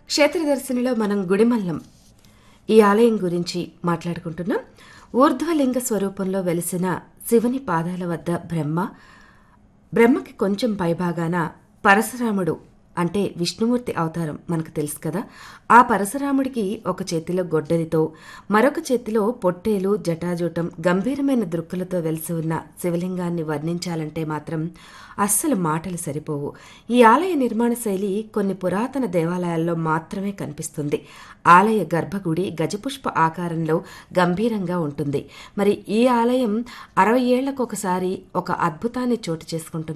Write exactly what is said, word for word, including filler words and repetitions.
క్షేత్రదర్శినిలో మనం గుడిమల్లం ఈ ఆలయం గురించి మాట్లాడుకుంటున్నాం. ఊర్ధ్వలింగ స్వరూపంలో వెలిసిన శివుని పాదాల వద్ద బ్రహ్మ, బ్రహ్మకి కొంచెం పైభాగాన పరశురాముడు అంటే విష్ణుమూర్తి అవతారం మనకు తెలుసు కదా. ఆ పరశురాముడికి ఒక చేతిలో గొడ్డలితో, మరొక చేతిలో పొట్టేలు, జటాజూటం, గంభీరమైన దృక్కులతో వెలిసి ఉన్న శివలింగాన్ని వర్ణించాలంటే మాత్రం అస్సలు మాటలు సరిపోవు. ఈ ఆలయ నిర్మాణ శైలి కొన్ని పురాతన దేవాలయాల్లో మాత్రమే కనిపిస్తుంది. ఆలయ గర్భగుడి గజపుష్ప ఆకారంలో గంభీరంగా ఉంటుంది. మరి ఈ ఆలయం అరవై ఏళ్లకొకసారి ఒక అద్భుతాన్ని చోటు చేసుకుంటుంది.